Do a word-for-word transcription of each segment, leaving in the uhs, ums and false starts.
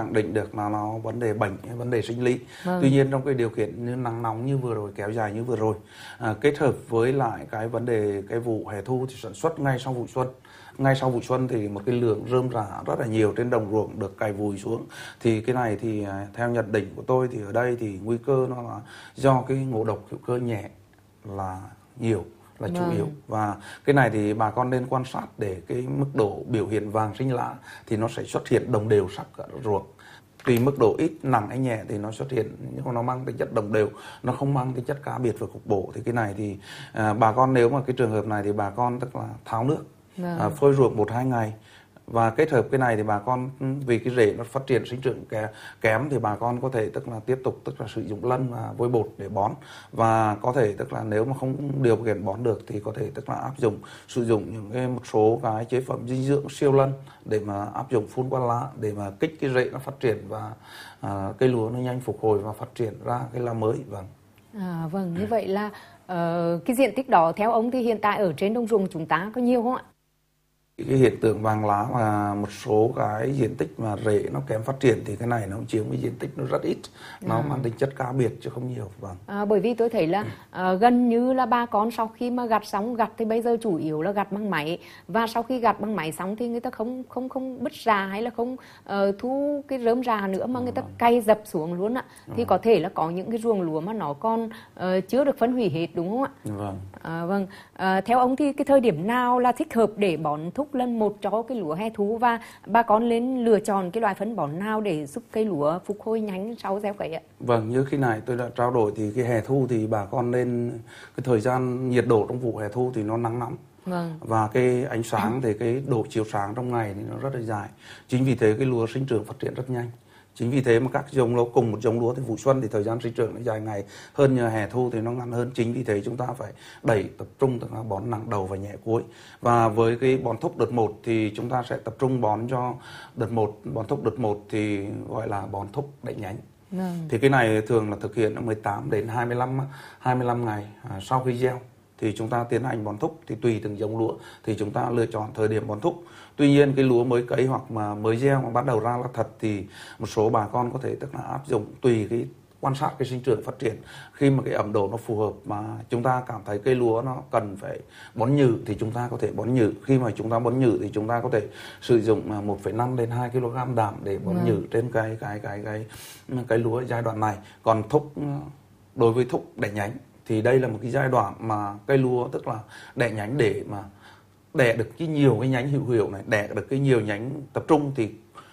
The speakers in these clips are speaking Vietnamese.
khẳng định được là nó vấn đề bệnh, vấn đề sinh lý. Vâng. Tuy nhiên trong cái điều kiện như nắng nóng như vừa rồi, kéo dài như vừa rồi, à, kết hợp với lại cái vấn đề cái vụ hè thu thì sản xuất ngay sau vụ xuân. Ngay sau vụ xuân thì một cái lượng rơm rạ rất là nhiều trên đồng ruộng được cày vùi xuống. Thì cái này thì theo nhận định của tôi thì ở đây thì nguy cơ nó là do cái ngộ độc hữu cơ nhẹ là nhiều, là chủ Vâng. yếu. Và cái này thì bà con nên quan sát để cái mức độ biểu hiện vàng sinh lạ thì nó sẽ xuất hiện đồng đều sắc ở ruộng. Tùy mức độ ít, nặng hay nhẹ thì nó xuất hiện, nhưng mà nó mang tính chất đồng đều, nó không mang tính chất cá biệt và cục bộ. Thì cái này thì à, bà con nếu mà cái trường hợp này thì bà con tức là tháo nước, Vâng. à, phơi ruộng một hai ngày. Và kết hợp cái này thì bà con vì cái rễ nó phát triển sinh trưởng kém thì bà con có thể tức là tiếp tục tức là sử dụng lân và vôi bột để bón. Và có thể tức là nếu mà không điều kiện bón được thì có thể tức là áp dụng sử dụng những cái một số cái chế phẩm dinh dưỡng siêu lân để mà áp dụng phun qua lá để mà kích cái rễ nó phát triển và à, cây lúa nó nhanh phục hồi và phát triển ra cái lá mới. Vâng. À, vâng, như vậy là uh, cái diện tích đó theo ông thì hiện tại ở trên đồng ruộng chúng ta có nhiều không ạ? Cái hiện tượng vàng lá và một số cái diện tích mà rễ nó kém phát triển thì cái này nó chiếm cái diện tích nó rất ít, nó À. mang tính chất cá biệt chứ không nhiều. Vâng. À, bởi vì tôi thấy là à, gần như là bà con sau khi mà gặt xong, gặt thì bây giờ chủ yếu là gặt bằng máy, và sau khi gặt bằng máy xong thì người ta không không không bứt rà hay là không uh, thu cái rơm rà nữa mà người ta cày dập xuống luôn ạ. Thì có thể là có những cái ruộng lúa mà nó còn uh, chưa được phân hủy hết, đúng không ạ? Vâng. À, vâng. À, theo ông thì cái thời điểm nào là thích hợp để bón thúc lần một cho cái lúa hè thu, và bà con nên lựa chọn cái loại phân bón nào để giúp cây lúa phục hồi nhanh sau gieo cấy ạ? Vâng, như khi này tôi đã trao đổi thì cái hè thu thì bà con nên cái thời gian nhiệt độ trong vụ hè thu thì nó nắng nóng. Vâng. Và cái ánh sáng thì cái độ chiếu sáng trong ngày thì nó rất là dài. Chính vì thế cái lúa sinh trưởng phát triển rất nhanh. Chính vì thế mà các giống lúa cùng một giống lúa thì vụ xuân thì thời gian sinh trưởng nó dài ngày hơn, như hè thu thì nó ngắn hơn. Chính vì thế chúng ta phải đẩy tập trung tức là bón nặng đầu và nhẹ cuối. Và với cái bón thúc đợt một thì chúng ta sẽ tập trung bón cho đợt một, bón thúc đợt một thì gọi là bón thúc đẩy nhánh. Vâng. Thì cái này thường là thực hiện ở mười tám đến hai mươi lăm hai mươi lăm ngày à, sau khi gieo thì chúng ta tiến hành bón thúc. Thì tùy từng giống lúa thì chúng ta lựa chọn thời điểm bón thúc. Tuy nhiên cái lúa mới cấy hoặc mà mới gieo mà bắt đầu ra là thật thì một số bà con có thể tức là áp dụng tùy cái quan sát cái sinh trưởng phát triển. Khi mà cái ẩm độ nó phù hợp mà chúng ta cảm thấy cây lúa nó cần phải bón nhử thì chúng ta có thể bón nhử. Khi mà chúng ta bón nhử thì chúng ta có thể sử dụng một phẩy năm đến hai ki lô gam đạm để bón Vâng. nhử trên cái cái cái cái cái lúa giai đoạn này. Còn thúc, đối với thúc đẻ nhánh thì đây là một cái giai đoạn mà cây lúa tức là đẻ nhánh để mà đẻ được cái nhiều cái nhánh hữu hiệu này, đẻ được cái nhiều nhánh tập trung thì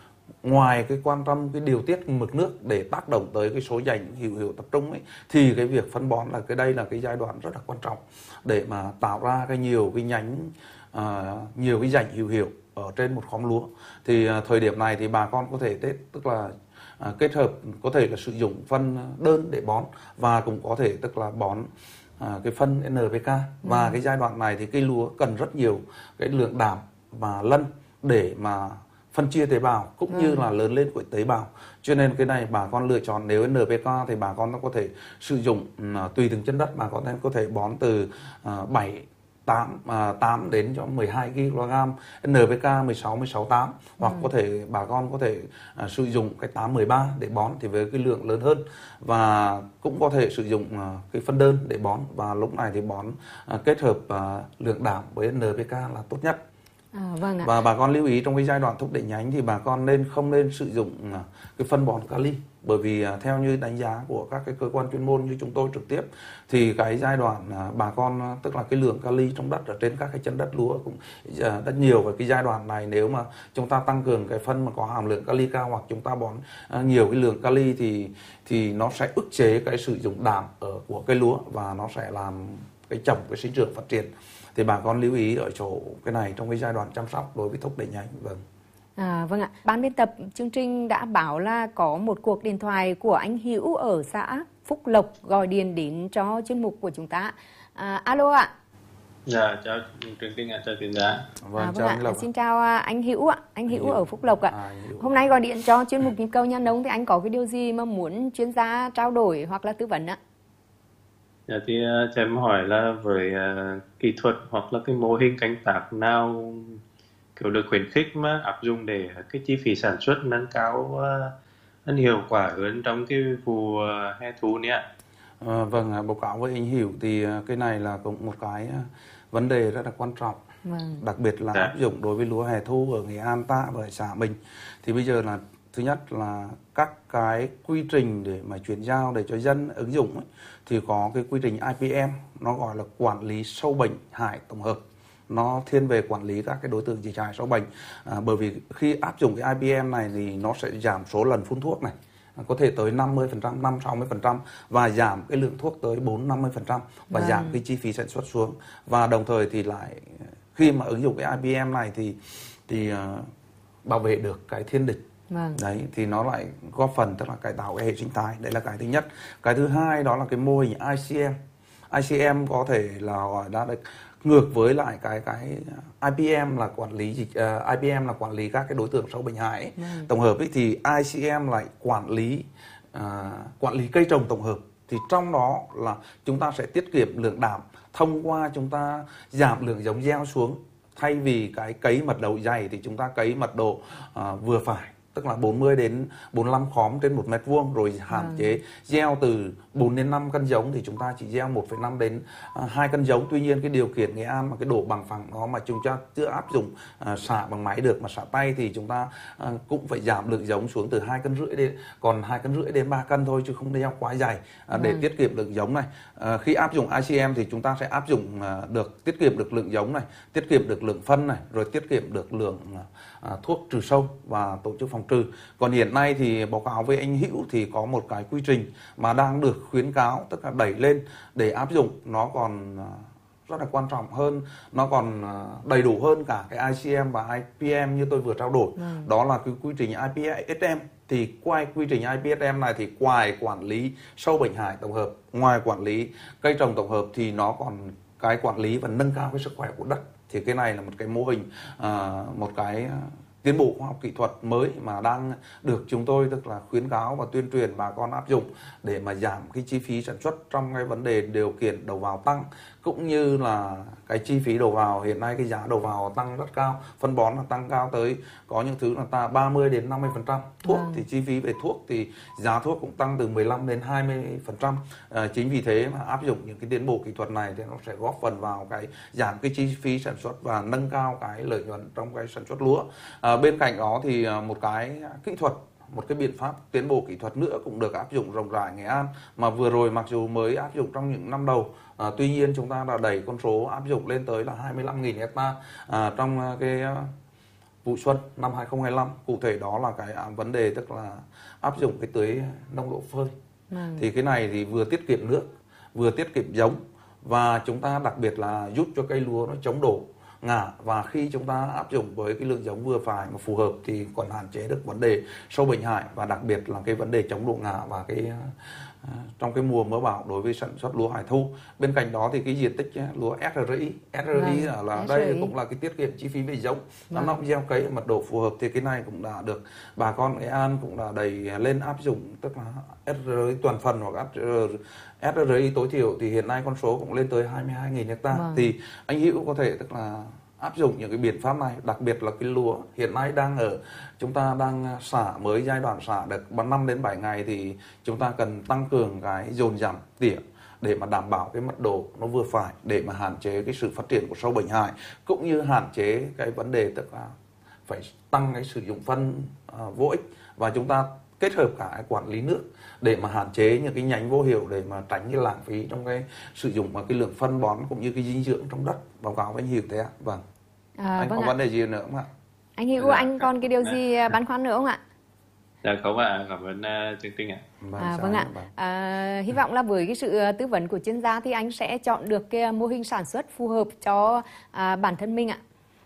ngoài cái quan tâm cái điều tiết mực nước để tác động tới cái số nhánh hữu hiệu tập trung ấy, thì cái việc phân bón là cái đây là cái giai đoạn rất là quan trọng để mà tạo ra cái nhiều cái nhánh uh, nhiều cái nhánh hữu hiệu ở trên một khóm lúa. Thì uh, thời điểm này thì bà con có thể tết tức là uh, kết hợp có thể là sử dụng phân đơn để bón và cũng có thể tức là bón À, cái phân en pê ca. Và ừ. cái giai đoạn này thì cây lúa cần rất nhiều cái lượng đạm và lân để mà phân chia tế bào cũng ừ. như là lớn lên của tế bào. Cho nên cái này bà con lựa chọn, nếu en pê ca thì bà con có thể sử dụng uh, tùy từng chân đất bà con có thể bón từ uh, bảy tám, uh, tám đến cho mười hai ki lô gam en pê ca mười sáu, mười sáu, tám. Hoặc ừ. có thể bà con có thể uh, sử dụng cái tám mười ba để bón thì với cái lượng lớn hơn. Và cũng có thể sử dụng uh, cái phân đơn để bón. Và lúc này thì bón uh, kết hợp uh, lượng đạm với en pê ca là tốt nhất. À, vâng ạ. Và bà con lưu ý trong cái giai đoạn thúc đẩy nhánh thì bà con nên không nên sử dụng uh, cái phân bón kali. Bởi vì uh, theo như đánh giá của các cái cơ quan chuyên môn như chúng tôi trực tiếp thì cái giai đoạn uh, bà con uh, tức là cái lượng kali trong đất ở trên các cái chân đất lúa cũng uh, rất nhiều. Và cái giai đoạn này nếu mà chúng ta tăng cường cái phân mà có hàm lượng kali cao hoặc chúng ta bón uh, nhiều cái lượng kali thì thì nó sẽ ức chế cái sử dụng đạm ở của cây lúa và nó sẽ làm cái chậm cái sinh trưởng phát triển. Thì bà con lưu ý ở chỗ cái này trong cái giai đoạn chăm sóc đối với thúc đẩy nhánh. Vâng. À, vâng ạ. Ban biên tập chương trình đã báo là có một cuộc điện thoại của anh Hữu ở xã Phúc Lộc gọi điện đến cho chuyên mục của chúng ta. À, alo ạ. Dạ, chào chương trình ạ, chào chuyên gia. Vâng, à, vâng chào ạ. anh Lộc. Xin chào anh Hữu ạ. Anh Hữu ở Phúc Lộc ạ. À, Hôm nay gọi điện cho chuyên mục Nhịp cầu nhà nông thì anh có cái điều gì mà muốn chuyên gia trao đổi hoặc là tư vấn ạ? Dạ thì uh, cho em hỏi là với uh, kỹ thuật hoặc là cái mô hình canh tác nào kiểu được khuyến khích mà áp dụng để cái chi phí sản xuất nâng cao uh, hơn hiệu quả hơn trong cái vụ ờ, hè thu này ạ. À, vâng, à, báo cáo với anh Hiểu thì à, cái này là cũng một cái à, vấn đề rất là quan trọng. Vâng. Đặc biệt là Dạ. áp dụng đối với lúa hè thu ở Nghệ An ta và ở xã mình. Thì bây giờ là thứ nhất là các cái quy trình để mà chuyển giao để cho dân ứng dụng ấy, thì có cái quy trình I P M, nó gọi là quản lý sâu bệnh hại tổng hợp. Nó thiên về quản lý các cái đối tượng dịch hại sâu bệnh. À, bởi vì khi áp dụng cái I P M này thì nó sẽ giảm số lần phun thuốc này, có thể tới năm mươi phần trăm, năm mươi sáu mươi phần trăm, và giảm cái lượng thuốc tới bốn mươi năm mươi phần trăm, và Vâng. giảm cái chi phí sản xuất xuống. Và đồng thời thì lại khi mà ứng dụng cái I P M này thì thì uh, bảo vệ được cái thiên địch. Vâng. Đấy, thì nó lại góp phần tức là cải tạo cái hệ sinh thái. Đấy là cái thứ nhất. Cái thứ hai đó là cái mô hình I C M. I C M có thể là gọi là được ngược với lại cái cái I P M là quản lý dịch uh, I P M là quản lý các cái đối tượng sâu bệnh hại ấy. Vâng. Tổng hợp ấy, thì I C M lại quản lý uh, quản lý cây trồng tổng hợp. Thì trong đó là chúng ta sẽ tiết kiệm lượng đạm thông qua chúng ta giảm lượng giống gieo xuống. Thay vì cái cấy mật độ dày thì chúng ta cấy mật độ uh, vừa phải, tức là bốn mươi đến bốn mươi lăm khóm trên một mét vuông, rồi hạn Vâng. chế gieo từ bốn đến năm cân giống thì chúng ta chỉ gieo một phẩy năm đến hai cân giống. Tuy nhiên cái điều kiện Nghệ An mà cái độ bằng phẳng đó mà chúng ta chưa áp dụng uh, xạ bằng máy được, mà xạ tay thì chúng ta uh, cũng phải giảm lượng giống xuống từ hai cân rưỡi đến còn hai cân rưỡi đến ba cân thôi, chứ không gieo quá dày uh, để Vâng. tiết kiệm lượng giống này. Uh, khi áp dụng I C M thì chúng ta sẽ áp dụng uh, được tiết kiệm được lượng giống này, tiết kiệm được lượng phân này, rồi tiết kiệm được lượng uh, thuốc trừ sâu và tổ chức phòng trừ. Còn hiện nay thì báo cáo với anh Hữu thì có một cái quy trình mà đang được khuyến cáo, tức là đẩy lên để áp dụng, nó còn rất là quan trọng hơn, nó còn đầy đủ hơn cả cái I C M và I P M như tôi vừa trao đổi. Ừ. Đó là cái quy trình I P S M. Thì quay quy trình I P S M này thì ngoài quản lý sâu bệnh hại tổng hợp, ngoài quản lý cây trồng tổng hợp thì nó còn cái quản lý và nâng cao cái sức khỏe của đất. Thì cái này là một cái mô hình, uh, một cái tiến bộ khoa học kỹ thuật mới mà đang được chúng tôi tức là khuyến cáo và tuyên truyền bà con áp dụng để mà giảm cái chi phí sản xuất trong cái vấn đề điều kiện đầu vào tăng, cũng như là cái chi phí đầu vào. Hiện nay cái giá đầu vào tăng rất cao, phân bón là tăng cao tới có những thứ là ta ba mươi đến năm mươi phần trăm. Thuốc Vâng. thì chi phí về thuốc thì giá thuốc cũng tăng từ mười lăm đến hai mươi phần trăm. À, chính vì thế mà áp dụng những cái tiến bộ kỹ thuật này thì nó sẽ góp phần vào cái giảm cái chi phí sản xuất và nâng cao cái lợi nhuận trong cái sản xuất lúa. À, bên cạnh đó thì một cái kỹ thuật, một cái biện pháp tiến bộ kỹ thuật nữa cũng được áp dụng rộng rãi Nghệ An, mà vừa rồi mặc dù mới áp dụng trong những năm đầu, à, tuy nhiên chúng ta đã đẩy con số áp dụng lên tới là hai mươi lăm nghìn hectare à, trong cái vụ xuân năm hai không hai lăm. Cụ thể đó là cái vấn đề tức là áp dụng cái tưới nông độ phơi. Ừ. Thì cái này thì vừa tiết kiệm nước, vừa tiết kiệm giống, và chúng ta đặc biệt là giúp cho cây lúa nó chống đổ ngã, và khi chúng ta áp dụng với cái lượng giống vừa phải mà phù hợp thì còn hạn chế được vấn đề sâu bệnh hại, và đặc biệt là cái vấn đề chống đổ ngã và cái uh, trong cái mùa mưa bão đối với sản xuất lúa hè thu. Bên cạnh đó thì cái diện tích lúa S R I S R I Vâng, là, là S R I. đây cũng là cái tiết kiệm chi phí về giống, nó Vâng. nóc gieo cấy ở mật độ phù hợp, thì cái này cũng đã được bà con Nghệ An cũng đã đẩy lên áp dụng, tức là S R I toàn phần hoặc S R I tối thiểu. Thì hiện nay con số cũng lên tới hai mươi hai nghìn hectare. Vâng. Thì anh Hữu có thể tức là áp dụng những cái biện pháp này, đặc biệt là cái lúa hiện nay đang ở chúng ta đang xả mới giai đoạn xả được năm đến bảy ngày, thì chúng ta cần tăng cường cái dồn dặn tỉa để mà đảm bảo cái mật độ nó vừa phải, để mà hạn chế cái sự phát triển của sâu bệnh hại, cũng như hạn chế cái vấn đề tức là phải tăng cái sử dụng phân uh, vô ích, và chúng ta kết hợp cả cái quản lý nước để mà hạn chế những cái nhánh vô hiệu, để mà tránh cái lãng phí trong cái sử dụng và cái lượng phân bón cũng như cái dinh dưỡng trong đất. Báo cáo với anh Hiểu thế ạ. Vâng. À, Anh vâng có ạ. vấn đề gì nữa không ạ? Anh Hữu, Dạ. anh còn cái điều gì băn khoăn nữa không ạ? Dạ không ạ, cảm ơn uh, chương trình ạ. Vâng, À, chào vâng anh. ạ. À, hy vọng là với cái sự tư vấn của chuyên gia thì anh sẽ chọn được cái mô hình sản xuất phù hợp cho à, bản thân mình ạ.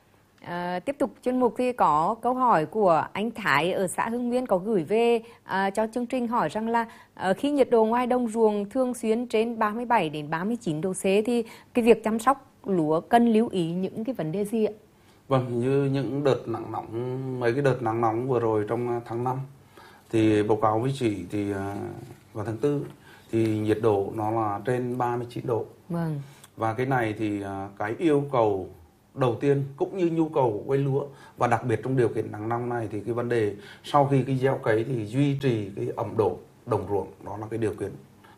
À, tiếp tục chuyên mục thì có câu hỏi của anh Thái ở xã Hưng Nguyên có gửi về à, cho chương trình, hỏi rằng là à, khi nhiệt độ ngoài đồng ruộng thường xuyên trên ba mươi bảy đến ba mươi chín độ C thì cái việc chăm sóc lúa cần lưu ý những cái vấn đề gì ạ? Vâng, như những đợt nắng nóng, mấy cái đợt nắng nóng vừa rồi trong tháng năm thì báo cáo với chị thì vào tháng tư thì nhiệt độ nó là trên ba mươi chín độ. Vâng. Và cái này thì cái yêu cầu đầu tiên cũng như nhu cầu của cây lúa, và đặc biệt trong điều kiện nắng nóng này thì cái vấn đề sau khi cái gieo cấy thì duy trì cái ẩm độ đồng ruộng, đó là cái điều kiện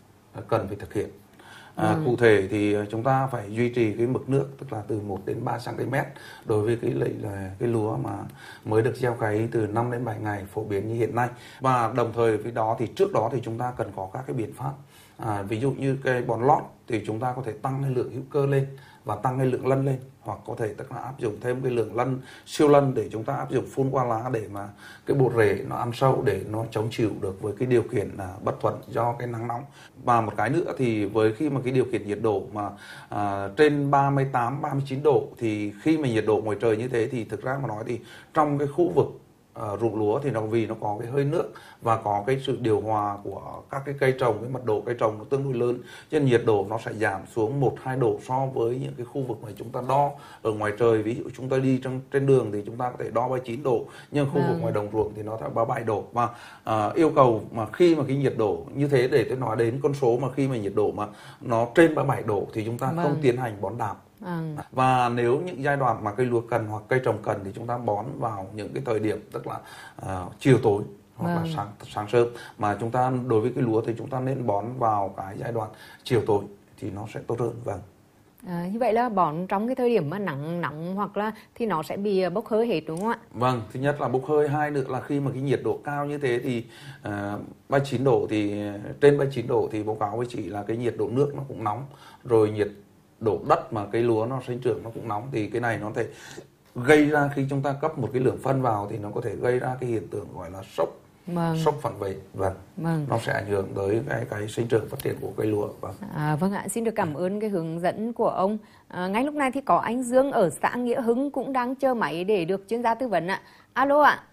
cần phải thực hiện. À, ừ. Cụ thể thì chúng ta phải duy trì cái mực nước, tức là từ một đến ba xăng-ti-mét đối với cái loại là cái lúa mà mới được gieo cấy từ năm đến bảy ngày phổ biến như hiện nay. Và đồng thời với đó thì trước đó thì chúng ta cần có các cái biện pháp. À, ví dụ như cái bón lót thì chúng ta có thể tăng cái lượng hữu cơ lên và tăng cái lượng lân lên, hoặc có thể tức là áp dụng thêm cái lượng lân, siêu lân để chúng ta áp dụng phun qua lá để mà cái bộ rễ nó ăn sâu để nó chống chịu được với cái điều kiện à, bất thuận do cái nắng nóng. Và một cái nữa thì với khi mà cái điều kiện nhiệt độ mà à, trên ba mươi tám, ba mươi chín độ thì khi mà nhiệt độ ngoài trời như thế thì thực ra mà nói thì trong cái khu vực Uh, ruộng lúa thì nó vì nó có cái hơi nước và có cái sự điều hòa của các cái cây trồng, cái mật độ cây trồng nó tương đối lớn, cho nên nhiệt độ nó sẽ giảm xuống một hai độ so với những cái khu vực mà chúng ta đo ở ngoài trời. Ví dụ chúng ta đi trong trên đường thì chúng ta có thể đo ba mươi chín độ, nhưng khu vực ngoài đồng ruộng thì nó sẽ ba mươi bảy độ. Và uh, yêu cầu mà khi mà cái nhiệt độ như thế, để tôi nói đến con số mà khi mà nhiệt độ mà nó trên ba mươi bảy độ thì chúng ta không tiến hành bón đạm. À. Và nếu những giai đoạn mà cây lúa cần hoặc cây trồng cần thì chúng ta bón vào những cái thời điểm tức là uh, chiều tối hoặc vâng. là sáng sáng sớm. Mà chúng ta đối với cái lúa thì chúng ta nên bón vào cái giai đoạn chiều tối thì nó sẽ tốt hơn. Vâng. À, như vậy là bón trong cái thời điểm mà nắng nóng hoặc là thì nó sẽ bị bốc hơi hết đúng không ạ? Vâng, thứ nhất là bốc hơi, hai nữa là khi mà cái nhiệt độ cao như thế thì uh, ba mươi chín độ thì trên ba mươi chín độ thì báo cáo với chị là cái nhiệt độ nước nó cũng nóng, rồi nhiệt độ đất mà cây lúa nó sinh trưởng nó cũng nóng, thì cái này nó có thể gây ra khi chúng ta cấp một cái lượng phân vào thì nó có thể gây ra cái hiện tượng gọi là sốc, vâng. sốc phản vệ. Vâng. Vâng. Nó sẽ ảnh hưởng tới cái cái sinh trưởng phát triển của cây lúa. Vâng. À, vâng ạ, xin được cảm ơn cái hướng dẫn của ông. À, ngay lúc này thì có anh Dương ở xã Nghĩa Hưng cũng đang chờ máy để được chuyên gia tư vấn ạ. Alo ạ.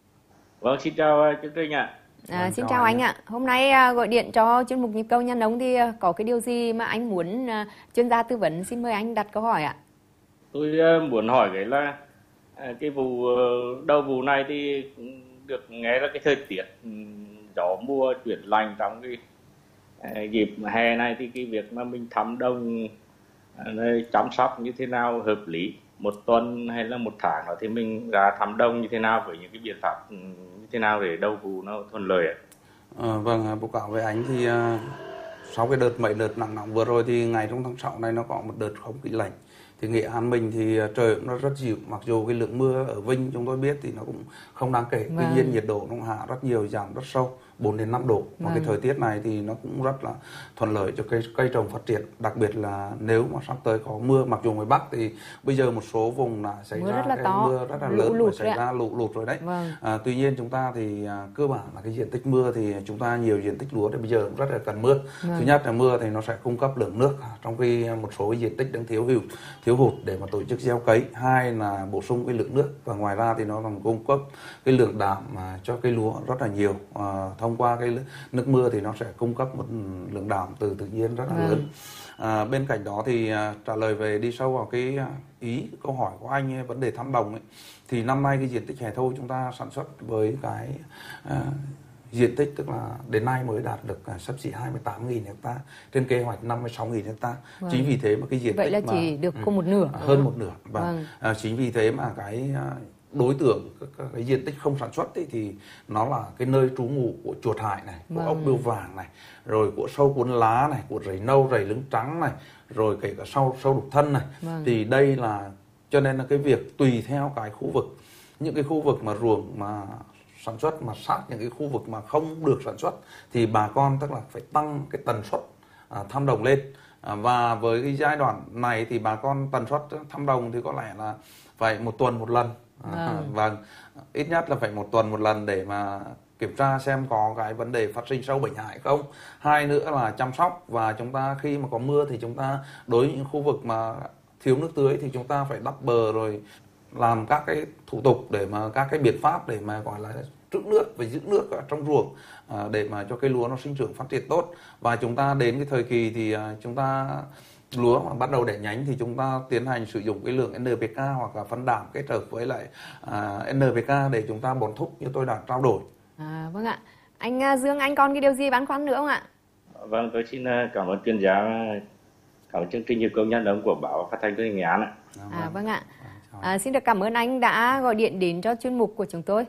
Vâng, xin chào chương trình ạ. À, vâng, xin chào, chào anh ạ. Hôm nay à, gọi điện cho chuyên mục Nhịp Cầu Nhà Nông thì à, có cái điều gì mà anh muốn à, chuyên gia tư vấn? Xin mời anh đặt câu hỏi ạ. Tôi à, muốn hỏi cái là à, cái vụ đầu vụ này thì được nghe là cái thời tiết gió mùa chuyển lạnh trong cái à, dịp hè này, thì cái việc mà mình thăm đồng à, chăm sóc như thế nào hợp lý, một tuần hay là một tháng đó thì mình ra thăm đồng như thế nào với những cái biện pháp như thế nào để đầu vụ nó thuận lợi ạ? À, vâng, báo cáo với anh thì uh, sau cái đợt mấy đợt nắng nóng vừa rồi thì ngày trong tháng sáu này nó có một đợt không khí lạnh. Thì Nghệ An mình thì trời cũng rất dịu, mặc dù cái lượng mưa ở Vinh chúng tôi biết thì nó cũng không đáng kể. Vâng. Tuy nhiên nhiệt độ nó hạ rất nhiều, giảm rất sâu, bốn đến năm độ. Và vâng. cái thời tiết này thì nó cũng rất là thuận lợi cho cây cây trồng phát triển, đặc biệt là nếu mà sắp tới có mưa. Mặc dù ngoài Bắc thì bây giờ một số vùng là xảy mưa ra rất là cái to. mưa rất là lớn lụt và xảy ra lụt lụt rồi đấy. Vâng. À, tuy nhiên chúng ta thì à, cơ bản là cái diện tích mưa thì chúng ta nhiều diện tích lúa thì bây giờ cũng rất là cần mưa. Vâng. Thứ nhất là mưa thì nó sẽ cung cấp lượng nước, trong khi một số cái diện tích đang thiếu hụt thiếu hụt để mà tổ chức gieo cấy. Hai là bổ sung cái lượng nước, và ngoài ra thì nó còn cung cấp cái lượng đạm mà cho cây lúa rất là nhiều. À, thông qua cái nước mưa thì nó sẽ cung cấp một lượng đạm từ tự nhiên rất là vâng. lớn. À, bên cạnh đó thì à, trả lời về đi sâu vào cái ý câu hỏi của anh vấn đề thăm đồng ấy, thì năm nay cái diện tích hè thô chúng ta sản xuất với cái à, diện tích tức là đến nay mới đạt được xấp xỉ hai mươi tám nghìn hecta trên kế hoạch năm mươi sáu nghìn hecta. Vâng. Chính vì thế mà cái diện vậy tích là chỉ mà, được có một nửa, hơn một nửa. Và vâng. à, chính vì thế mà cái đối tượng cái, cái diện tích không sản xuất ấy, thì nó là cái nơi trú ngụ của chuột hại này, của vâng. ốc bươu vàng này, rồi của sâu cuốn lá này, của rầy nâu, rầy lưng trắng này, rồi kể cả sâu sâu đục thân này. Vâng. Thì đây là cho nên là cái việc tùy theo cái khu vực, những cái khu vực mà ruộng mà sản xuất mà sát những cái khu vực mà không được sản xuất thì bà con tức là phải tăng cái tần suất à, thăm đồng lên. À, và với cái giai đoạn này thì bà con tần suất thăm đồng thì có lẽ là phải một tuần một lần. À, vâng. Vâng, ít nhất là phải một tuần một lần để mà kiểm tra xem có cái vấn đề phát sinh sâu bệnh hại không. Hai nữa là chăm sóc, và chúng ta khi mà có mưa thì chúng ta đối với những khu vực mà thiếu nước tưới thì chúng ta phải đắp bờ, rồi làm các cái thủ tục để mà các cái biện pháp để mà gọi là trữ nước và giữ nước ở trong ruộng à, để mà cho cây lúa nó sinh trưởng phát triển tốt. Và chúng ta đến cái thời kỳ thì à, chúng ta lúa mà bắt đầu đẻ nhánh thì chúng ta tiến hành sử dụng cái lượng en pê ca hoặc là phân đạm kết hợp với lại à, en pê ca để chúng ta bón thúc như tôi đã trao đổi. À, vâng ạ. Anh Dương, anh còn cái điều gì băn khoăn nữa không ạ? Vâng, tôi xin cảm ơn chuyên gia, cảm ơn chương trình Nhịp Cầu Nhà Nông của báo Phát thanh Truyền hình Nghệ An ạ. À, vâng ạ. À, xin được cảm ơn anh đã gọi điện đến cho chuyên mục của chúng tôi.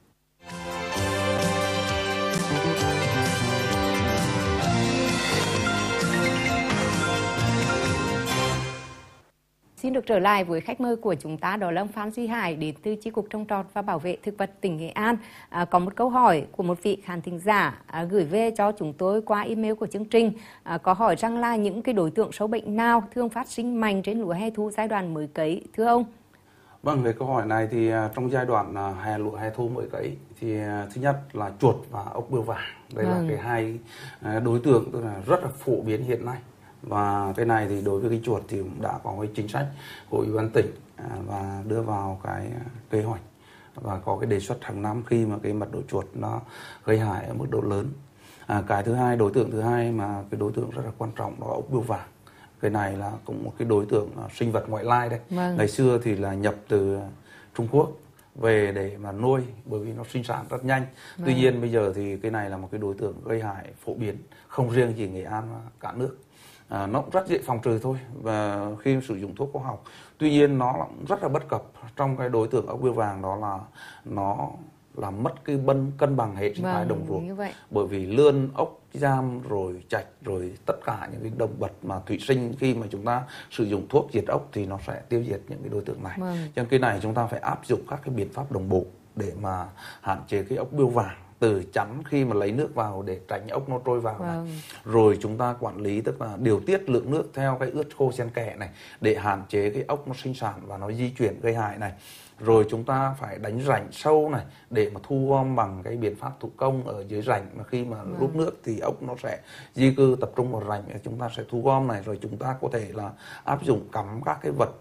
Xin được trở lại với khách mời của chúng ta, đó là ông Phan Duy Hải đến từ Chi cục Trồng trọt và Bảo vệ thực vật tỉnh Nghệ An. À, có một câu hỏi của một vị khán thính giả à, gửi về cho chúng tôi qua email của chương trình. À, có hỏi rằng là những cái đối tượng sâu bệnh nào thường phát sinh mạnh trên lúa hè thu giai đoạn mới cấy, thưa ông? Vâng, về câu hỏi này thì trong giai đoạn hè lúa hè thu mới cấy thì thứ nhất là chuột và ốc bươu vàng. Đây vâng. là cái hai đối tượng tức là rất là phổ biến hiện nay. Và cái này thì đối với cái chuột thì cũng đã có cái chính sách của Ủy ban tỉnh và đưa vào cái kế hoạch và có cái đề xuất hàng năm khi mà cái mật độ chuột nó gây hại ở mức độ lớn. À, cái thứ hai, đối tượng thứ hai mà cái đối tượng rất là quan trọng đó là ốc bươu vàng. Cái này là cũng một cái đối tượng sinh vật ngoại lai đây. Vâng. Ngày xưa thì là nhập từ Trung Quốc về để mà nuôi bởi vì nó sinh sản rất nhanh. Vâng. Tuy nhiên bây giờ thì cái này là một cái đối tượng gây hại phổ biến, không riêng chỉ Nghệ An mà cả nước. À, nó cũng rất dễ phòng trừ thôi và khi sử dụng thuốc hóa học. Tuy nhiên nó cũng rất là bất cập trong cái đối tượng ốc bươu vàng, đó là nó làm mất cái bân cân bằng hệ sinh thái đồng ruộng. Bởi vì lươn, ốc, giam rồi trạch rồi tất cả những cái động vật mà thủy sinh khi mà chúng ta sử dụng thuốc diệt ốc thì nó sẽ tiêu diệt những cái đối tượng này. Vâng. Cho nên cái này chúng ta phải áp dụng các cái biện pháp đồng bộ để mà hạn chế cái ốc bươu vàng, từ chắn khi mà lấy nước vào để tránh ốc nó trôi vào. Vâng. này. Rồi chúng ta quản lý tức là điều tiết lượng nước theo cái ướt khô xen kẽ này để hạn chế cái ốc nó sinh sản và nó di chuyển gây hại này. Rồi chúng ta phải đánh rãnh sâu này để mà thu gom bằng cái biện pháp thủ công ở dưới rãnh, mà khi mà vâng. rút nước thì ốc nó sẽ di cư tập trung vào rãnh, chúng ta sẽ thu gom này. Rồi chúng ta có thể là áp dụng cắm các cái vật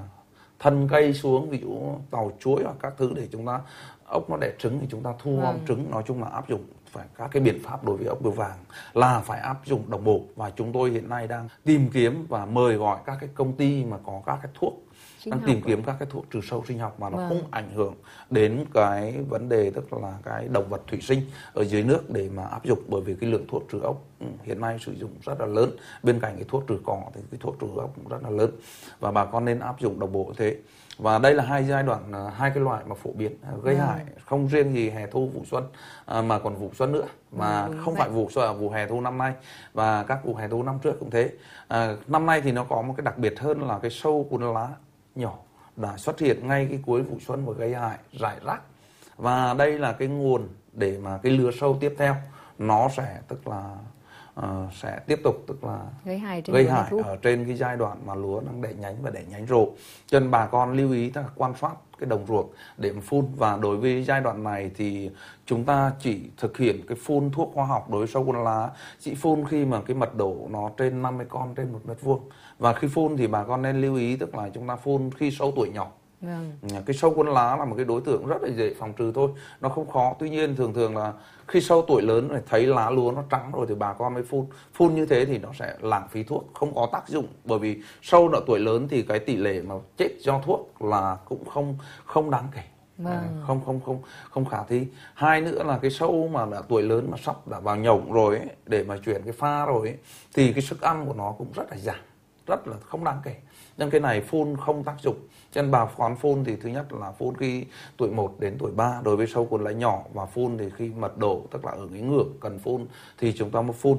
thân cây xuống, ví dụ tàu chuối hoặc các thứ để chúng ta ốc nó đẻ trứng thì chúng ta thu gom vâng. trứng. Nói chung là áp dụng phải các cái biện pháp đối với ốc bươu vàng là phải áp dụng đồng bộ, và chúng tôi hiện nay đang tìm kiếm và mời gọi các cái công ty mà có các cái thuốc đang tìm kiếm các cái thuốc trừ sâu sinh học mà nó vâng. không ảnh hưởng đến cái vấn đề tức là cái động vật thủy sinh ở dưới nước để mà áp dụng. Bởi vì cái lượng thuốc trừ ốc hiện nay sử dụng rất là lớn, bên cạnh cái thuốc trừ cỏ thì cái thuốc trừ ốc cũng rất là lớn, và bà con nên áp dụng đồng bộ thế. Và đây là hai giai đoạn, hai cái loại mà phổ biến gây vâng. hại, không riêng gì hè thu vụ xuân mà còn vụ xuân nữa, mà ừ, không vậy. phải vụ xuân, vụ hè thu năm nay và các vụ hè thu năm trước cũng thế. À, năm nay thì nó có một cái đặc biệt hơn là cái sâu cuốn lá nhỏ đã xuất hiện ngay cái cuối vụ xuân và gây hại rải rác, và đây là cái nguồn để mà cái lứa sâu tiếp theo nó sẽ tức là uh, sẽ tiếp tục tức là gây hại, trên, gây hại ở trên cái giai đoạn mà lúa đang đẻ nhánh và đẻ nhánh rộ. Cho nên bà con lưu ý ta quan sát cái đồng ruộng để mà phun. Và đối với giai đoạn này thì chúng ta chỉ thực hiện cái phun thuốc hóa học đối với sâu cuốn lá, chỉ phun khi mà cái mật độ nó trên năm mươi con trên một mét vuông. Và khi phun thì bà con nên lưu ý tức là chúng ta phun khi sâu tuổi nhỏ. Vâng. Cái sâu cuốn lá là một cái đối tượng rất là dễ phòng trừ thôi, nó không khó. Tuy nhiên thường thường là khi sâu tuổi lớn rồi thấy lá lúa nó trắng rồi thì bà con mới phun. Phun như thế thì nó sẽ lãng phí thuốc, không có tác dụng. Bởi vì sâu đã tuổi lớn thì cái tỷ lệ mà chết do thuốc là cũng không không đáng kể. Vâng. không không không không khả thi. Hai nữa là cái sâu mà đã tuổi lớn mà sắp đã vào nhộng rồi ấy, để mà chuyển cái pha rồi ấy, thì cái sức ăn của nó cũng rất là giảm, rất là không đáng kể. Nhưng cái này phun không tác dụng. Cho nên bà con phun thì thứ nhất là phun khi tuổi một đến tuổi ba đối với sâu cuốn lá nhỏ, và phun thì khi mật độ tức là ở cái ngưỡng cần phun thì chúng ta mới phun.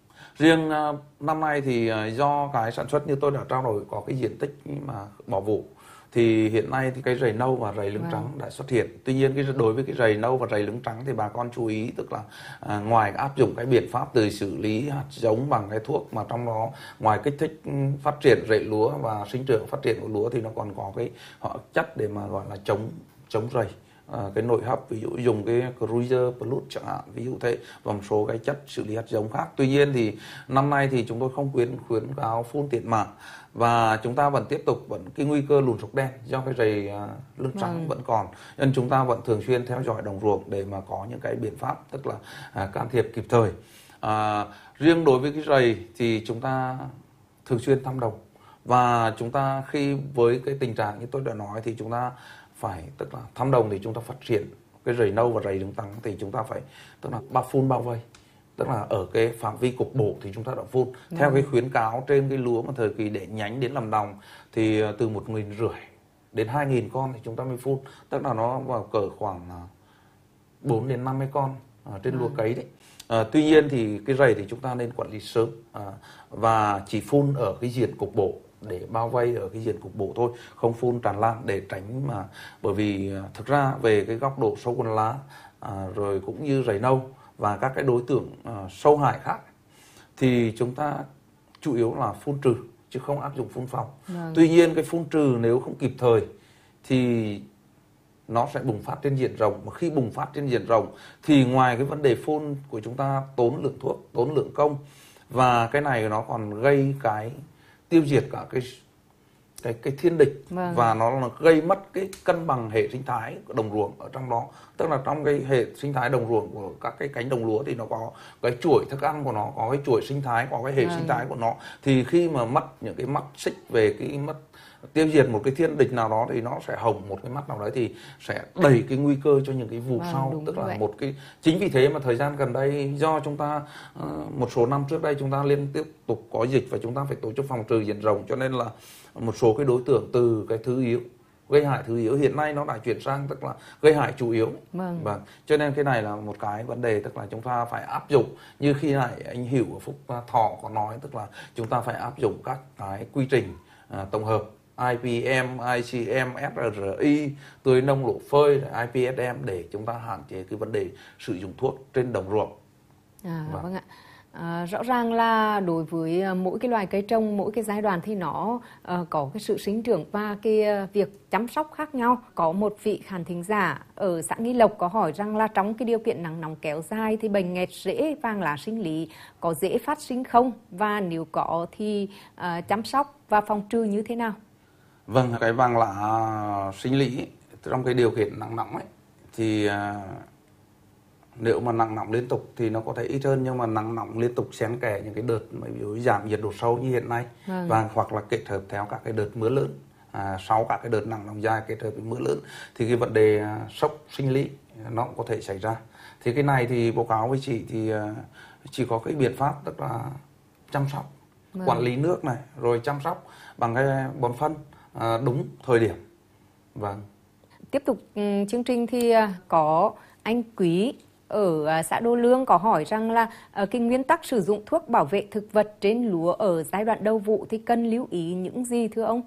Riêng uh, năm nay thì uh, do cái sản xuất như tôi đã trao đổi có cái diện tích mà bỏ vụ, thì hiện nay thì cái rầy nâu và rầy lưng wow. trắng đã xuất hiện. Tuy nhiên cái đối với cái rầy nâu và rầy lưng trắng thì bà con chú ý tức là à, ngoài áp dụng cái biện pháp từ xử lý hạt giống bằng cái thuốc mà trong đó ngoài kích thích phát triển rễ lúa và sinh trưởng phát triển của lúa thì nó còn có cái họ chất để mà gọi là chống chống rầy. À, cái nội hấp, ví dụ dùng cái Cruiser Plus chẳng hạn, ví dụ thế, và một số cái chất xử lý hạt giống khác. Tuy nhiên thì năm nay thì chúng tôi không khuyến khuyến cáo phun tiền mạ, và chúng ta vẫn tiếp tục vẫn cái nguy cơ lùn sọc đen do cái rầy uh, lưng trắng vâng. vẫn còn, nên chúng ta vẫn thường xuyên theo dõi đồng ruộng để mà có những cái biện pháp tức là uh, can thiệp kịp thời. Uh, riêng đối với cái rầy thì chúng ta thường xuyên thăm đồng, và chúng ta khi với cái tình trạng như tôi đã nói thì chúng ta phải tức là thăm đồng thì chúng ta phát triển cái rầy nâu và rầy lưng trắng thì chúng ta phải tức là bao phun bao vây, tức là ở cái phạm vi cục bộ thì chúng ta đã phun. Ừ. Theo cái khuyến cáo trên cái lúa mà thời kỳ đẻ nhánh đến làm đồng thì từ một nghìn rưỡi đến hai nghìn con thì chúng ta mới phun, tức là nó vào cỡ khoảng bốn đến năm mươi con à, trên lúa cấy đấy. À, tuy nhiên thì cái rầy thì chúng ta nên quản lý sớm à, và chỉ phun ở cái diện cục bộ để bao vây ở cái diện cục bộ thôi, không phun tràn lan để tránh mà, bởi vì thực ra về cái góc độ sâu quần lá à, rồi cũng như rầy nâu và các cái đối tượng à, sâu hại khác thì chúng ta chủ yếu là phun trừ chứ không áp dụng phun phòng. Vâng. Tuy nhiên cái phun trừ nếu không kịp thời thì nó sẽ bùng phát trên diện rộng, mà khi bùng phát trên diện rộng thì ngoài cái vấn đề phun của chúng ta tốn lượng thuốc, tốn lượng công, và cái này nó còn gây cái tiêu diệt cả cái cái cái thiên địch. Vâng. Và nó là gây mất cái cân bằng hệ sinh thái của đồng ruộng ở trong đó, tức là trong cái hệ sinh thái đồng ruộng của các cái cánh đồng lúa thì nó có cái chuỗi thức ăn của nó, có cái chuỗi sinh thái, có cái hệ vâng. sinh thái của nó, thì khi mà mất những cái mắt xích về cái mất tiêu diệt một cái thiên địch nào đó thì nó sẽ hỏng một cái mắt nào đấy, thì sẽ đẩy cái nguy cơ cho những cái vụ vâng, sau, tức là vậy. Một cái chính vì thế mà thời gian gần đây do chúng ta uh, một số năm trước đây chúng ta liên tiếp tục có dịch và chúng ta phải tổ chức phòng trừ diện rộng, cho nên là một số cái đối tượng từ cái thứ yếu, gây hại thứ yếu hiện nay nó đã chuyển sang tức là gây hại chủ yếu. Vâng. Vâng. Cho nên cái này là một cái vấn đề, tức là chúng ta phải áp dụng như khi này anh Hiểu ở Phúc Thọ có nói, tức là chúng ta phải áp dụng các cái quy trình uh, tổng hợp i pê em, i xê em, ét rờ i, tưới nông lộ phơi, i pê ét em để chúng ta hạn chế cái vấn đề sử dụng thuốc trên đồng ruộng. À, vâng. vâng ạ. À, rõ ràng là đối với mỗi cái loài cây trồng, mỗi cái giai đoạn thì nó uh, có cái sự sinh trưởng và cái uh, việc chăm sóc khác nhau. Có một vị khán thính giả ở xã Nghi Lộc có hỏi rằng là trong cái điều kiện nắng nóng kéo dài thì bệnh nghẹt rễ vàng lá sinh lý có dễ phát sinh không? Và nếu có thì uh, chăm sóc và phòng trừ như thế nào? Vâng, cái vàng lá sinh lý trong cái điều kiện nắng nóng ấy thì uh, nếu mà nắng nóng liên tục thì nó có thể ít hơn, nhưng mà nắng nóng liên tục xen kẽ những cái đợt mà ví dụ giảm nhiệt độ sâu như hiện nay, vâng. và hoặc là kết hợp theo các cái đợt mưa lớn, à, sau các cái đợt nắng nóng dài kết hợp với mưa lớn thì cái vấn đề uh, sốc sinh lý nó cũng có thể xảy ra. Thì cái này thì báo cáo với chị thì uh, chỉ có cái biện pháp tức là chăm sóc, vâng. quản lý nước này, rồi chăm sóc bằng cái bón phân À, đúng thời điểm. Vâng. Tiếp tục um, chương trình thì uh, có anh Quý ở uh, xã Đô Lương có hỏi rằng là uh, cái nguyên tắc sử dụng thuốc bảo vệ thực vật trên lúa ở giai đoạn đầu vụ thì cần lưu ý những gì thưa ông?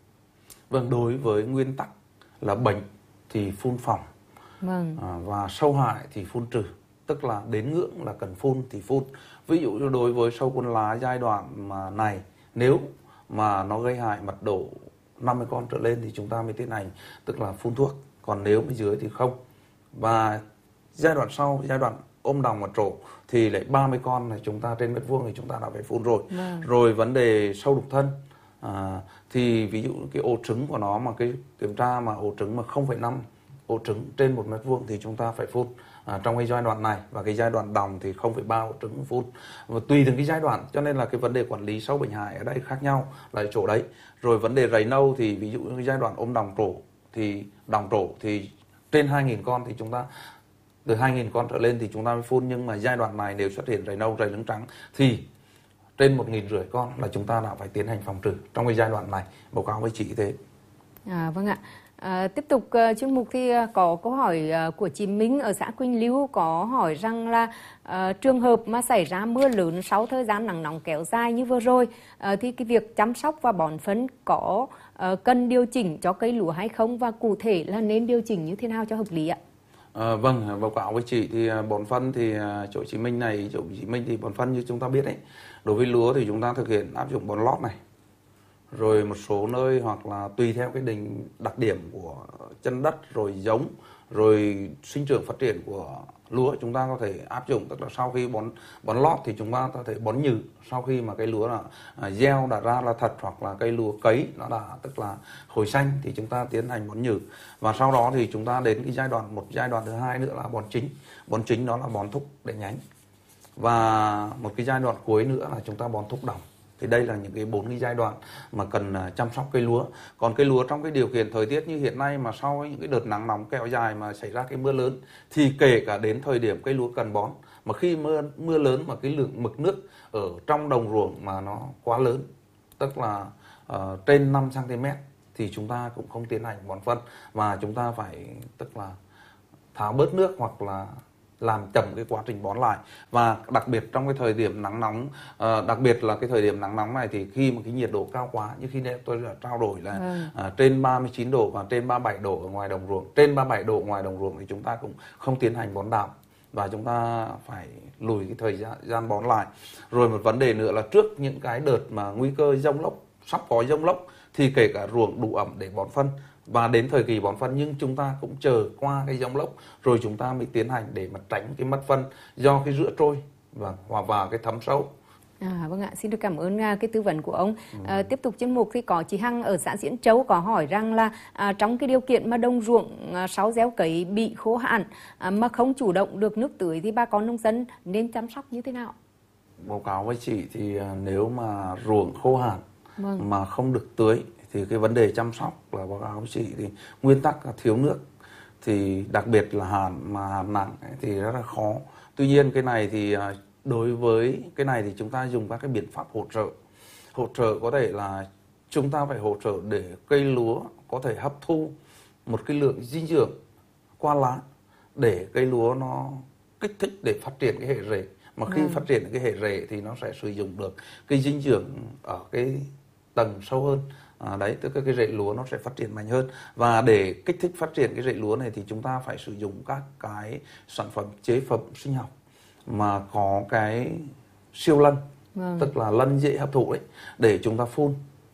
Vâng, đối với nguyên tắc là bệnh thì phun phòng, vâng. à, và sâu hại thì phun trừ, tức là đến ngưỡng là cần phun thì phun. Ví dụ như đối với sâu cuốn lá giai đoạn mà này, nếu mà nó gây hại mật độ năm mươi con trở lên thì chúng ta mới tiến hành tức là phun thuốc, còn nếu bên dưới thì không. Và giai đoạn sau, giai đoạn ôm đồng và trổ thì lại ba mươi con này chúng ta trên mét vuông thì chúng ta đã phải phun rồi. Vâng. Rồi vấn đề sâu đục thân à, thì ví dụ cái ổ trứng của nó mà cái kiểm tra mà ổ trứng mà không phẩy năm ổ trứng trên một mét vuông thì chúng ta phải phun à, trong cái giai đoạn này, và cái giai đoạn đồng thì không phẩy ba ổ trứng phun, và tùy từng cái giai đoạn, cho nên là cái vấn đề quản lý sâu bệnh hại ở đây khác nhau là ở chỗ đấy. Rồi vấn đề rầy nâu thì ví dụ như giai đoạn ôm đồng trổ thì đồng trổ thì trên hai nghìn con thì chúng ta từ hai nghìn con trở lên thì chúng ta mới phun, nhưng mà giai đoạn này nếu xuất hiện rầy nâu, rầy lưng trắng thì trên một nghìn rưỡi con là chúng ta đã phải tiến hành phòng trừ trong cái giai đoạn này, báo cáo với chị thế. À, vâng ạ. À, tiếp tục uh, chuyên mục thì uh, có câu hỏi uh, của chị Minh ở xã Quỳnh Lưu có hỏi rằng là uh, trường hợp mà xảy ra mưa lớn sau thời gian nắng nóng kéo dài như vừa rồi uh, thì cái việc chăm sóc và bón phân có uh, cần điều chỉnh cho cây lúa hay không, và cụ thể là nên điều chỉnh như thế nào cho hợp lý ạ? À, vâng, báo cáo với chị thì bón phân thì chỗ chị Minh này, chỗ chị Minh thì bón phân như chúng ta biết đấy, đối với lúa thì chúng ta thực hiện áp dụng bón lót này, rồi một số nơi hoặc là tùy theo cái định đặc điểm của chân đất, rồi giống, rồi sinh trưởng phát triển của lúa chúng ta có thể áp dụng, tức là sau khi bón bón lót thì chúng ta có thể bón nhừ sau khi mà cây lúa là à, gieo đã ra là thật, hoặc là cây lúa cấy nó đã tức là hồi xanh thì chúng ta tiến hành bón nhừ, và sau đó thì chúng ta đến cái giai đoạn một giai đoạn thứ hai nữa là bón chính. Bón chính đó là bón thúc để nhánh, và một cái giai đoạn cuối nữa là chúng ta bón thúc đồng. Thì đây là những cái bốn cái giai đoạn mà cần chăm sóc cây lúa. Còn cây lúa trong cái điều kiện thời tiết như hiện nay mà sau những cái đợt nắng nóng kéo dài mà xảy ra cái mưa lớn thì kể cả đến thời điểm cây lúa cần bón Mà khi mưa mưa lớn mà cái lượng mực nước ở trong đồng ruộng mà nó quá lớn, tức là uh, trên năm xăng ti mét, thì chúng ta cũng không tiến hành bón phân, và chúng ta phải tức là tháo bớt nước hoặc là làm chậm cái quá trình bón lại. Và đặc biệt trong cái thời điểm nắng nóng, uh, đặc biệt là cái thời điểm nắng nóng này, thì khi mà cái nhiệt độ cao quá, như khi nãy tôi đã trao đổi là ừ. uh, trên ba mươi chín độ và trên ba mươi bảy độ ở ngoài đồng ruộng, trên ba mươi bảy độ ngoài đồng ruộng thì chúng ta cũng không tiến hành bón đạm, và chúng ta phải lùi cái thời gian bón lại. Rồi một vấn đề nữa là trước những cái đợt mà nguy cơ dông lốc, sắp có dông lốc, thì kể cả ruộng đủ ẩm để bón phân, và đến thời kỳ bón phân nhưng chúng ta cũng chờ qua cái dông lốc rồi chúng ta mới tiến hành để mà tránh cái mất phân do cái rữa trôi và hòa vào cái thấm sâu. À, vâng ạ, xin được cảm ơn uh, cái tư vấn của ông. Ừ. À, tiếp tục chuyên mục thì có chị Hằng ở xã Diễn Châu có hỏi rằng là à, trong cái điều kiện mà đồng ruộng à, sau gieo cấy bị khô hạn à, mà không chủ động được nước tưới thì bà con nông dân nên chăm sóc như thế nào? Báo cáo với chị thì à, nếu mà ruộng khô hạn vâng. mà không được tưới thì cái vấn đề chăm sóc là báo cáo với chị thì nguyên tắc là thiếu nước, thì đặc biệt là hạn mà hạn nặng ấy, thì rất là khó. Tuy nhiên cái này thì à, đối với cái này thì chúng ta dùng các cái biện pháp hỗ trợ. Hỗ trợ có thể là chúng ta phải hỗ trợ để cây lúa có thể hấp thu một cái lượng dinh dưỡng qua lá để cây lúa nó kích thích để phát triển cái hệ rễ. Mà khi ừ. phát triển cái hệ rễ thì nó sẽ sử dụng được cái dinh dưỡng ở cái tầng sâu hơn. À, đấy, tức là cái rễ lúa nó sẽ phát triển mạnh hơn. Và để kích thích phát triển cái rễ lúa này thì chúng ta phải sử dụng các cái sản phẩm chế phẩm sinh học mà có cái siêu lân, vâng. tức là lân dễ hấp thụ đấy, để chúng ta phun,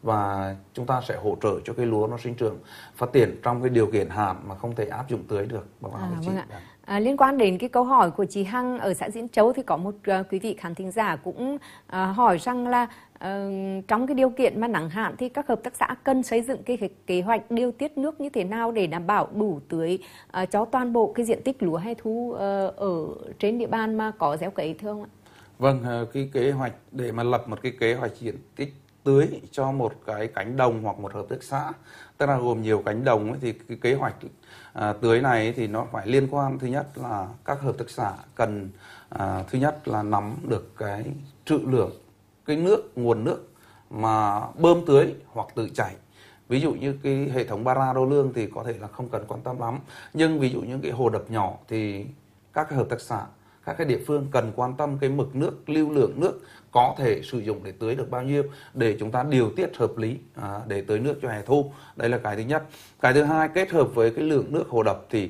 và chúng ta sẽ hỗ trợ cho cây lúa nó sinh trưởng phát triển trong cái điều kiện hạn mà không thể áp dụng tưới được. À, vâng ạ. À, liên quan đến cái câu hỏi của chị Hằng ở xã Diễn Châu thì có một uh, quý vị khán thính giả cũng uh, hỏi rằng là uh, trong cái điều kiện mà nắng hạn thì các hợp tác xã cần xây dựng cái kế hoạch điều tiết nước như thế nào để đảm bảo đủ tưới uh, cho toàn bộ cái diện tích lúa hay thu uh, ở trên địa bàn mà có gieo cấy thưa ông ạ? Vâng, cái kế hoạch để mà lập một cái kế hoạch diện tích tưới cho một cái cánh đồng hoặc một hợp tác xã, tức là gồm nhiều cánh đồng ấy, thì cái kế hoạch à, tưới này thì nó phải liên quan, thứ nhất là các hợp tác xã cần à, thứ nhất là nắm được cái trữ lượng cái nước, nguồn nước mà bơm tưới hoặc tự chảy. Ví dụ như cái hệ thống bara đo lương thì có thể là không cần quan tâm lắm, nhưng ví dụ những cái hồ đập nhỏ thì các hợp tác xã, các cái địa phương cần quan tâm cái mực nước, lưu lượng nước có thể sử dụng để tưới được bao nhiêu để chúng ta điều tiết hợp lý à, để tưới nước cho hè thu. Đây là cái thứ nhất. Cái thứ hai, kết hợp với cái lượng nước hồ đập thì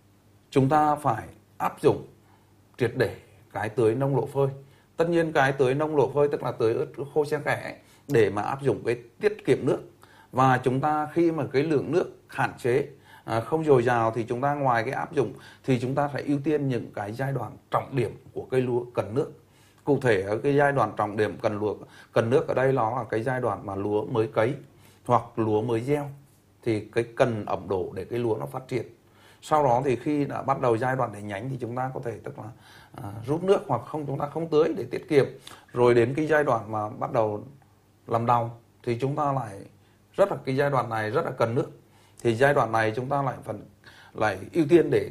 chúng ta phải áp dụng triệt để cái tưới nông lộ phơi. Tất nhiên cái tưới nông lộ phơi tức là tưới ướt khô xen kẽ để mà áp dụng cái tiết kiệm nước. Và chúng ta khi mà cái lượng nước hạn chế, À, không dồi dào thì chúng ta ngoài cái áp dụng thì chúng ta phải ưu tiên những cái giai đoạn trọng điểm của cây lúa cần nước. Cụ thể ở cái giai đoạn trọng điểm cần lúa cần nước ở đây nó là cái giai đoạn mà lúa mới cấy hoặc lúa mới gieo, thì cái cần ẩm độ để cái lúa nó phát triển. Sau đó thì khi đã bắt đầu giai đoạn để nhánh thì chúng ta có thể tức là à, rút nước hoặc không, chúng ta không tưới để tiết kiệm. Rồi đến cái giai đoạn mà bắt đầu làm đồng thì chúng ta lại rất là cái giai đoạn này rất là cần nước. Thì giai đoạn này chúng ta lại phần lại ưu tiên để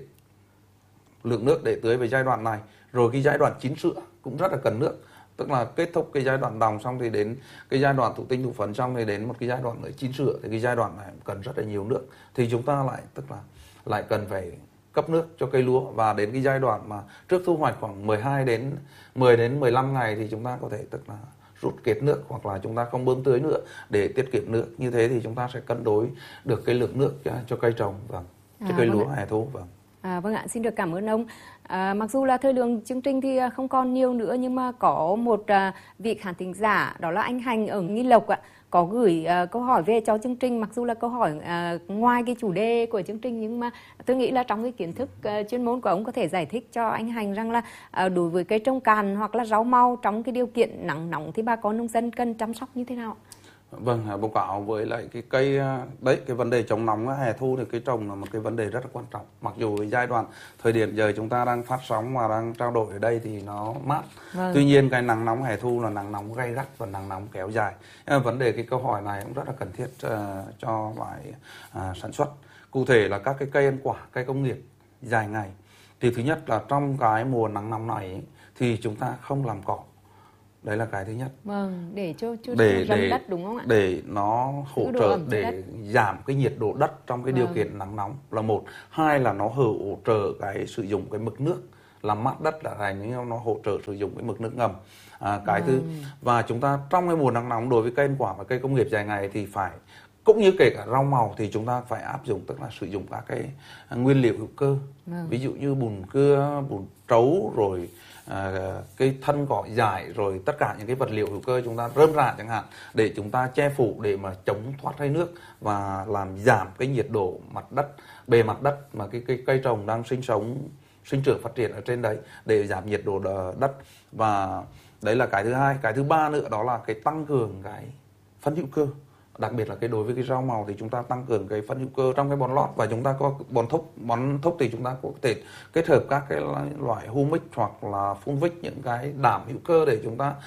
lượng nước để tưới về giai đoạn này. Rồi cái giai đoạn chín sữa cũng rất là cần nước, tức là kết thúc cái giai đoạn đồng xong thì đến cái giai đoạn thụ tinh thụ phấn xong thì đến một cái giai đoạn nữa chín sữa, thì cái giai đoạn này cần rất là nhiều nước, thì chúng ta lại tức là lại cần phải cấp nước cho cây lúa. Và đến cái giai đoạn mà trước thu hoạch khoảng mười hai đến mười đến mười lăm ngày thì chúng ta có thể tức là rút kiệt nước hoặc là chúng ta không bơm tưới nữa để tiết kiệm nước. Như thế thì chúng ta sẽ cân đối được cái lượng nước cho, cho cây trồng, vâng, cho à, cây vâng lúa hè thu, vâng. À, vâng ạ, xin được cảm ơn ông. À, mặc dù là thời lượng chương trình thì không còn nhiều nữa, nhưng mà có một à, vị khán thính giả đó là anh Hành ở Nghi Lộc ạ, có gửi à, câu hỏi về cho chương trình. Mặc dù là câu hỏi à, ngoài cái chủ đề của chương trình, nhưng mà tôi nghĩ là trong cái kiến thức à, chuyên môn của ông có thể giải thích cho anh Hành rằng là à, đối với cây trồng cạn hoặc là rau màu trong cái điều kiện nắng nóng thì bà con nông dân cần chăm sóc như thế nào? Vâng, báo cáo với lại cái cây đấy, cái vấn đề chống nóng hè thu thì cây trồng là một cái vấn đề rất là quan trọng. Mặc dù giai đoạn thời điểm giờ chúng ta đang phát sóng và đang trao đổi ở đây thì nó mát. Vâng. Tuy nhiên cái nắng nóng hè thu là nắng nóng gay gắt và nắng nóng kéo dài. Vấn đề cái câu hỏi này cũng rất là cần thiết uh, cho loại uh, sản xuất. Cụ thể là các cái cây ăn quả, cây công nghiệp dài ngày. Thì thứ nhất là trong cái mùa nắng nóng này thì chúng ta không làm cỏ. Đấy là cái thứ nhất. Vâng, để cho cho để râm để đất đúng không ạ? để nó hỗ Giữ độ trợ ẩm cho để đất. giảm cái nhiệt độ đất trong cái điều Vâng. kiện nắng nóng là một. Hai là nó hỗ trợ cái sử dụng cái mực nước, làm mát đất là thành, nhưng nó hỗ trợ sử dụng cái mực nước ngầm. À, cái thứ Vâng. và chúng ta trong cái mùa nắng nóng đối với cây ăn quả và cây công nghiệp dài ngày thì phải, cũng như kể cả rau màu thì chúng ta phải áp dụng, tức là sử dụng các cái nguyên liệu hữu cơ. Vâng. Ví dụ như bùn cưa, bùn trấu, rồi à, cái thân cỏ dại, rồi tất cả những cái vật liệu hữu cơ chúng ta rơm rạ chẳng hạn, để chúng ta che phủ để mà chống thoát hơi nước và làm giảm cái nhiệt độ mặt đất, bề mặt đất mà cái cái cây trồng đang sinh sống, sinh trưởng phát triển ở trên đấy, để giảm nhiệt độ đất. Và đấy là cái thứ hai. Cái thứ ba nữa đó là cái tăng cường cái phân hữu cơ, đặc biệt là cái đối với cái rau màu thì chúng ta tăng cường cái phân hữu cơ trong cái bón lót, và chúng ta có bón thúc. Bón thúc thì chúng ta có thể kết hợp các cái loại humic hoặc là phun vích, những cái đạm hữu cơ để chúng ta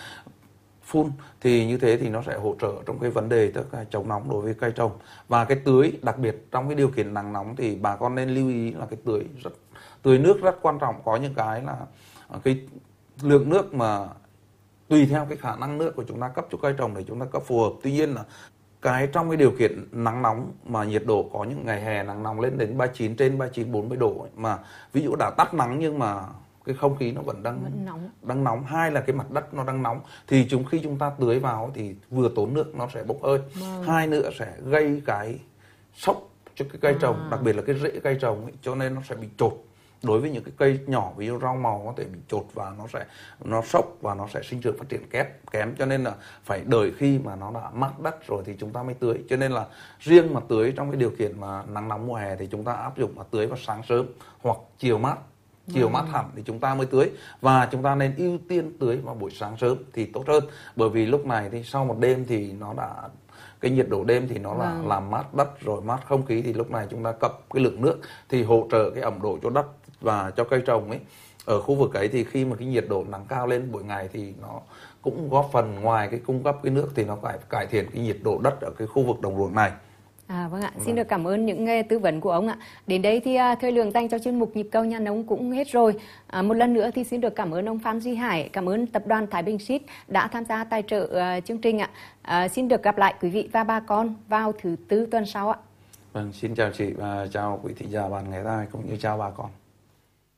phun, thì như thế thì nó sẽ hỗ trợ trong cái vấn đề tức là chống nóng đối với cây trồng. Và cái tưới, đặc biệt trong cái điều kiện nắng nóng thì bà con nên lưu ý là cái tưới rất tưới nước rất quan trọng. Có những cái là cái lượng nước mà tùy theo cái khả năng nước của chúng ta cấp cho cây trồng để chúng ta cấp phù hợp. Tuy nhiên là cái trong cái điều kiện nắng nóng mà nhiệt độ có những ngày hè nắng nóng lên đến ba mươi chín, trên ba mươi chín, bốn mươi độ ấy, mà ví dụ đã tắt nắng nhưng mà cái không khí nó vẫn đang Vẫn nóng. đang nóng, hai là cái mặt đất nó đang nóng, thì chúng khi chúng ta tưới vào thì vừa tốn nước, nó sẽ bốc hơi. Vâng. Hai nữa sẽ gây cái sốc cho cái cây trồng, À. đặc biệt là cái rễ cây trồng ấy, cho nên nó sẽ bị chột. Đối với những cái cây nhỏ ví dụ rau màu có thể bị chột và nó sẽ nó sốc và nó sẽ sinh trưởng phát triển kém kém cho nên là phải đợi khi mà nó đã mát đất rồi thì chúng ta mới tưới. Cho nên là riêng mà tưới trong cái điều kiện mà nắng nóng mùa hè thì chúng ta áp dụng là tưới vào sáng sớm hoặc chiều mát, chiều mát hẳn thì chúng ta mới tưới, và chúng ta nên ưu tiên tưới vào buổi sáng sớm thì tốt hơn, bởi vì lúc này thì sau một đêm thì nó đã cái nhiệt độ đêm thì nó là Vâng. làm mát đất rồi mát không khí, thì lúc này chúng ta cấp cái lượng nước thì hỗ trợ cái ẩm độ cho đất và cho cây trồng ấy. Ở khu vực ấy thì khi mà cái nhiệt độ nắng cao lên buổi ngày thì nó cũng góp phần, ngoài cái cung cấp cái nước thì nó phải cải thiện cái nhiệt độ đất ở cái khu vực đồng ruộng này. À vâng ạ, xin được cảm ơn những uh, tư vấn của ông ạ. Đến đây thì uh, thời lượng dành cho chuyên mục Nhịp Cầu Nhà Nông cũng hết rồi. À, một lần nữa thì xin được cảm ơn ông Phan Duy Hải, cảm ơn tập đoàn Thái Bình Seed đã tham gia tài trợ uh, chương trình ạ. À, xin được gặp lại quý vị và bà con vào thứ tư tuần sau ạ. Vâng, xin chào chị và chào quý thính giả bạn nghe đài cũng như chào bà con.